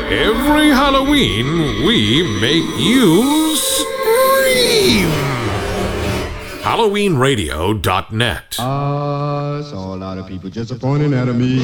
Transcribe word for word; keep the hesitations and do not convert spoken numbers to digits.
Every Halloween, we make you scream. Halloween Radio dot net. Ah, uh, saw a lot of people disappointing at me.